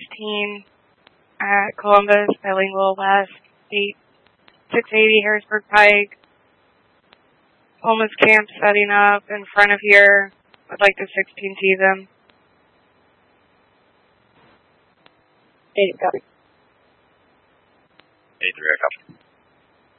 15 at Columbus, Bilingual West, 680 Harrisburg Pike. Homeless camp setting up in front of here. I'd like to 16T them. 80, copy. 83, copy.